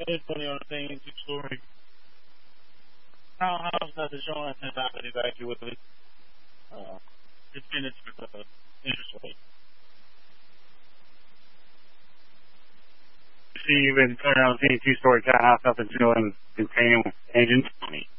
It's funny on the thing, two-story townhouse that is showing since I could evacuate it. It's been interest rate. See, you've been turning around seeing two-story townhouse up in New England containing engines.